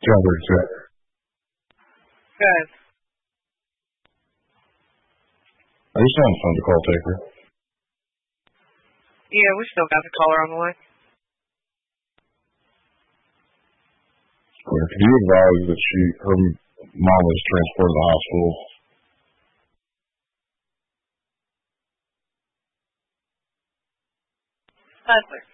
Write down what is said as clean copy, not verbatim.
John 36. Good. I just on the phone to call taker. Yeah, we still got the caller on the line. Could you advise that her mom was transported to the hospital? Hustler.